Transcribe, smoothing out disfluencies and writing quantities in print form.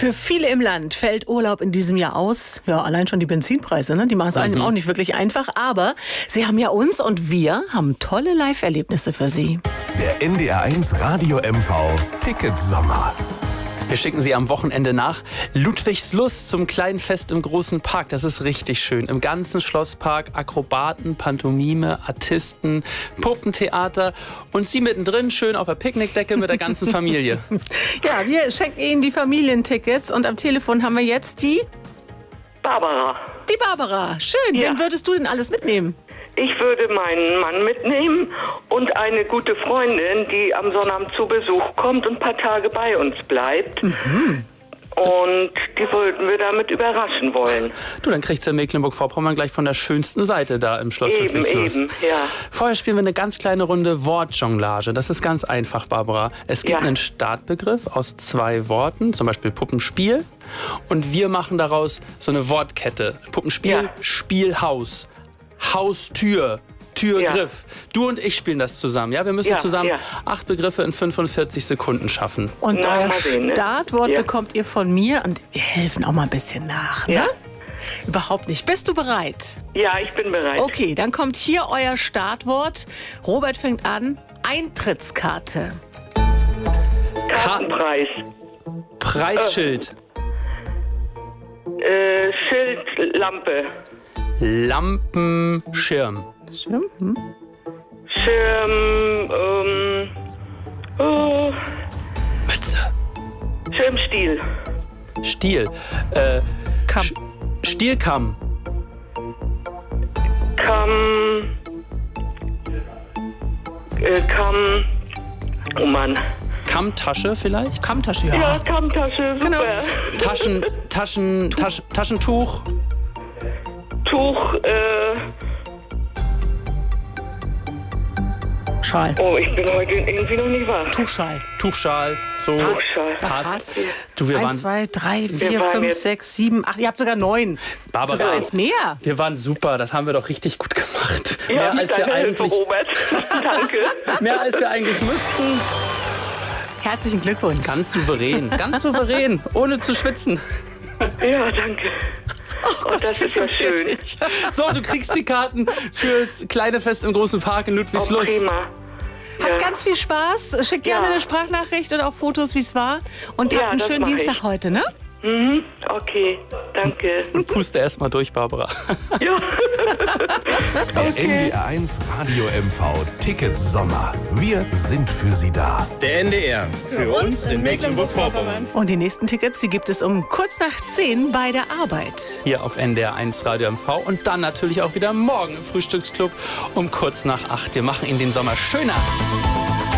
Für viele im Land fällt Urlaub in diesem Jahr aus. Ja, allein schon die Benzinpreise, ne? Die machen es einem auch nicht wirklich einfach. Aber Sie haben ja uns und wir haben tolle Live-Erlebnisse für Sie. Der NDR1 Radio MV Ticketsommer. Wir schicken Sie am Wochenende nach Ludwigslust zum kleinen Fest im großen Park. Das ist richtig schön. Im ganzen Schlosspark Akrobaten, Pantomime, Artisten, Puppentheater und Sie mittendrin schön auf der Picknickdecke mit der ganzen Familie. Ja, wir schenken Ihnen die Familientickets und am Telefon haben wir jetzt die Barbara. Die Barbara. Schön. Ja. Wen würdest du denn alles mitnehmen? Ich würde meinen Mann mitnehmen und eine gute Freundin, die am Sonnabend zu Besuch kommt und ein paar Tage bei uns bleibt. Und die wollten wir damit überraschen wollen. Du, dann kriegst du in Mecklenburg-Vorpommern gleich von der schönsten Seite da im Schloss Ludwigslust. Eben, ja. Vorher spielen wir eine ganz kleine Runde Wortjonglage. Das ist ganz einfach, Barbara. Es gibt einen Startbegriff aus 2 Worten, zum Beispiel Puppenspiel. Und wir machen daraus so eine Wortkette. Puppenspiel, Spielhaus. Haustür, Türgriff. Du und ich spielen das zusammen. Ja, wir müssen zusammen 8 Begriffe in 45 Sekunden schaffen. Und euer sehen, ne? Startwort bekommt ihr von mir und wir helfen auch mal ein bisschen nach. Ne? Ja. Überhaupt nicht. Bist du bereit? Ja, ich bin bereit. Okay, dann kommt hier euer Startwort. Robert fängt an. Eintrittskarte. Kartenpreis. Preisschild. Schild, Lampe. Lampenschirm. Schirm, Mütze. Schirmstiel. Stiel. Kamm. Stielkamm. Kamm. Oh Mann. Kammtasche vielleicht? Kammtasche, ja. Ja, Kammtasche, super. Taschentuch. Tuch, Schal. oh, ich bin heute irgendwie noch nicht wach. Tuchschal. Tuchschal. So. Das passt. Du, wir 1, waren 2, 3, 4, Wir waren 5, jetzt- 6, 7, 8. Ihr habt sogar 9. Barbara. Sogar eins mehr. Wir waren super, das haben wir doch richtig gut gemacht. Ja, mit deiner Hilfe, Robert. Danke. Mehr als wir eigentlich müssten. Herzlichen Glückwunsch. Ganz souverän, ohne zu schwitzen. Ja, danke. Oh, das ist ja schön. So, du kriegst die Karten fürs kleine Fest im großen Park in Oh, Ludwigslust. prima. Habt ganz viel Spaß. Schickt gerne eine Sprachnachricht oder auch Fotos, wie es war. Und Ja, habt einen das schönen mach Dienstag ich. heute, ne? Okay, danke. Puste erst mal durch, Barbara. Ja. Der NDR1 Radio MV Ticketsommer. Wir sind für Sie da. Der NDR. Für uns in Mecklenburg-Vorpommern. Und die nächsten Tickets, die gibt es um kurz nach 10 bei der Arbeit. Hier auf NDR1 Radio MV und dann natürlich auch wieder morgen im Frühstücksclub um kurz nach 8. Wir machen Ihnen den Sommer schöner.